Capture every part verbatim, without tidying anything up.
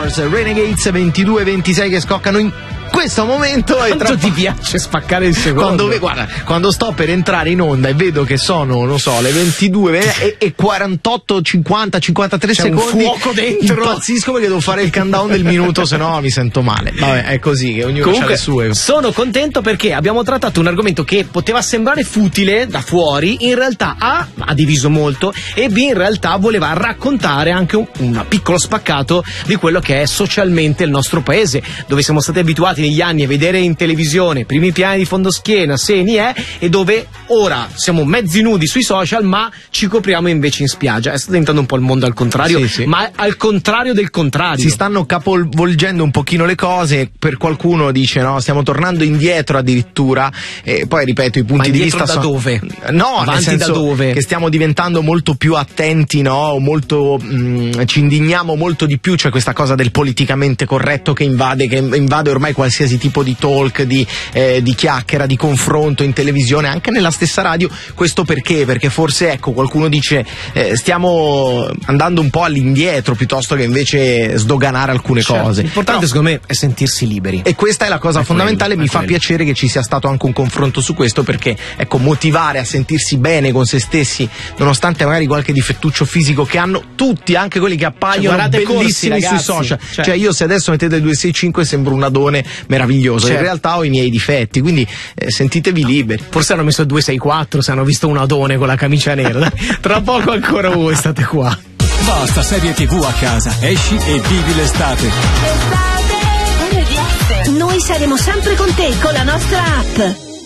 Stars, Renegades, ventidue ventisei che scoccano in questo momento. Quanto e tra ti piace spaccare il secondo? Quando, guarda, quando sto per entrare in onda e vedo che sono, non so, le ventidue e, e quarantotto, cinquanta, cinquantatré C'è secondi, un fuoco dentro, impazzisco perché devo fare il countdown del minuto, se no mi sento male. Vabbè, è così, che ognuno Comunque, ha le sue. Sono contento perché abbiamo trattato un argomento che poteva sembrare futile da fuori, in realtà A ha diviso molto e B in realtà voleva raccontare anche un, un piccolo spaccato di quello che è socialmente il nostro paese, dove siamo stati abituati negli anni a vedere in televisione primi piani di fondoschiena, seni eh, e dove ora siamo mezzi nudi sui social ma ci copriamo invece in spiaggia. Sta diventando un po' il mondo al contrario, sì, sì. ma al contrario del contrario. Si stanno capovolgendo un pochino le cose, per qualcuno dice no, stiamo tornando indietro addirittura, e poi ripeto i punti ma di vista da sono... dove? No, Avanti nel senso da dove? Che stiamo diventando molto più attenti, no? Molto mh, ci indigniamo molto di più, cioè questa cosa del politicamente corretto che invade, che invade ormai qualsiasi tipo di talk, di, eh, di chiacchiera, di confronto in televisione, anche nella stessa radio. Questo perché? Perché forse, ecco, qualcuno dice eh, stiamo andando un po' all'indietro piuttosto che invece sdoganare alcune certo, cose. L'importante Però, secondo me è sentirsi liberi. e questa è la cosa è fondamentale, quello, mi è fa quello. piacere che ci sia stato anche un confronto su questo, perché ecco, motivare a sentirsi bene con se stessi nonostante magari qualche difettuccio fisico che hanno tutti, anche quelli che appaiono Cioè, guardate bellissimi corsi, sui ragazzi. social, Cioè- cioè io se adesso mettete due sei cinque sembro un adone meraviglioso, Certo. in realtà ho i miei difetti, quindi eh, sentitevi liberi. Forse hanno messo due sei quattro se hanno visto un adone con la camicia nera. Dai, tra poco ancora voi state qua. Basta serie tivù a casa, esci e vivi l'estate. Noi saremo sempre con te con la nostra app.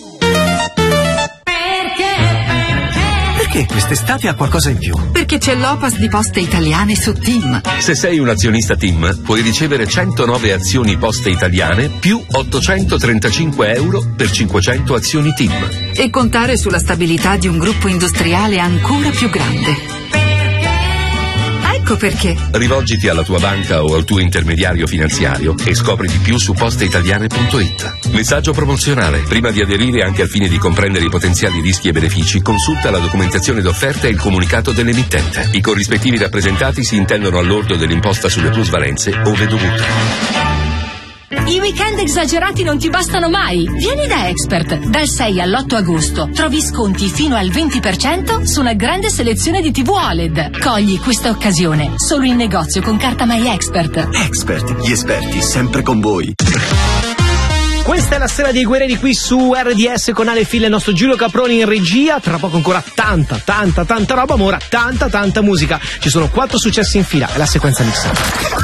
Perché quest'estate ha qualcosa in più? Perché c'è l'Opas di Poste Italiane su TIM. Se sei un azionista TIM, puoi ricevere centonove azioni Poste Italiane più ottocentotrentacinque euro per cinquecento azioni TIM. E contare sulla stabilità di un gruppo industriale ancora più grande. Ecco perché. Rivolgiti alla tua banca o al tuo intermediario finanziario e scopri di più su posteitaliane punto it. Messaggio promozionale. Prima di aderire, anche al fine di comprendere i potenziali rischi e benefici, consulta la documentazione d'offerta e il comunicato dell'emittente. I corrispettivi rappresentati si intendono all'ordo dell'imposta sulle plusvalenze ove dovuta. I weekend esagerati non ti bastano mai. Vieni da Expert. Dal sei all'otto agosto trovi sconti fino al venti per cento su una grande selezione di tivù O L E D. Cogli questa occasione solo in negozio con carta My Expert. Expert, gli esperti sempre con voi. Questa è la sera dei guerrieri qui su R D S con Ale Fille, il nostro Giulio Caproni in regia. Tra poco ancora tanta, tanta, tanta roba, ma ora tanta, tanta musica. Ci sono quattro successi in fila, è la sequenza mixata.